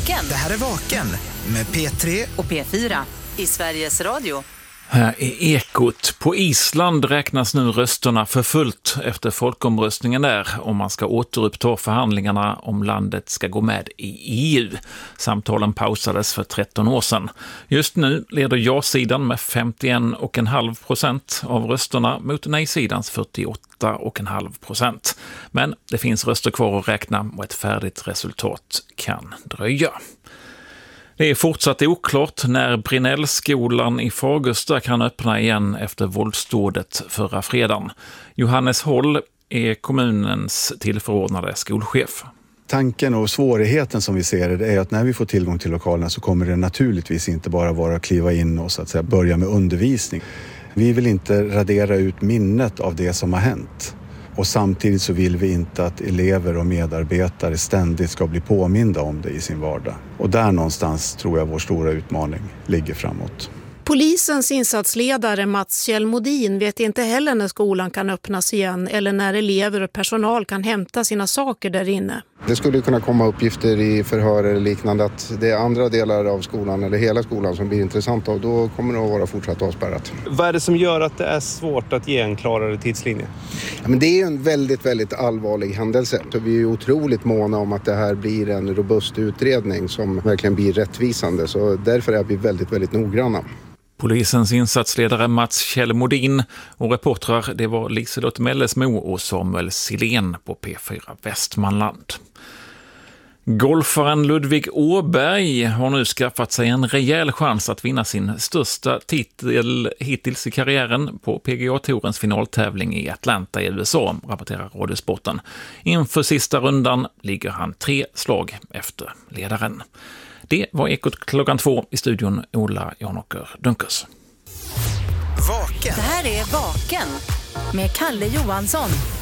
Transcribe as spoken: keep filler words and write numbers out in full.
Vaken. Det här är Vaken med P tre och P fyra i Sveriges Radio. Här är Ekot. På Island räknas nu rösterna för fullt efter folkomröstningen där om man ska återuppta förhandlingarna om landet ska gå med i E U. Samtalen pausades för tretton år sedan. Just nu leder ja-sidan med femtioen komma fem procent av rösterna mot nej-sidans fyrtioåtta komma fem procent. Men det finns röster kvar att räkna och ett färdigt resultat kan dröja. Det är fortsatt oklart när Brinnellskolan i Fagersta kan öppna igen efter våldsdådet förra fredagen. Johannes Håll är kommunens tillförordnade skolchef. Tanken och svårigheten som vi ser det är att när vi får tillgång till lokalerna så kommer det naturligtvis inte bara vara att kliva in och så att säga börja med undervisning. Vi vill inte radera ut minnet av det som har hänt. Och samtidigt så vill vi inte att elever och medarbetare ständigt ska bli påminda om det i sin vardag. Och där någonstans tror jag vår stora utmaning ligger framåt. Polisens insatsledare Mats Kjellmodin vet inte heller när skolan kan öppnas igen eller när elever och personal kan hämta sina saker där inne. Det skulle kunna komma uppgifter i förhör eller liknande att det är andra delar av skolan eller hela skolan som blir intressant och då kommer det att vara fortsatt avspärrat. Vad är det som gör att det är svårt att ge en klarare tidslinje? Ja, men det är en väldigt, väldigt allvarlig händelse. Så vi är otroligt måna om att det här blir en robust utredning som verkligen blir rättvisande. Så därför är vi väldigt, väldigt noggranna. Polisens insatsledare Mats Kjellmodin och reportrar det var Liselott Mellesmo och Samuel Silén på P fyra Västmanland. Golfaren Ludvig Åberg har nu skaffat sig en rejäl chans att vinna sin största titel hittills i karriären på P G A-tourens finaltävling i Atlanta i U S A, rapporterar Radiosporten. Inför sista rundan ligger han tre slag efter ledaren. Det var Ekot klockan två i studion Ola Janåker Dunkers. Vaken. Det här är Vaken med Kalle Johansson.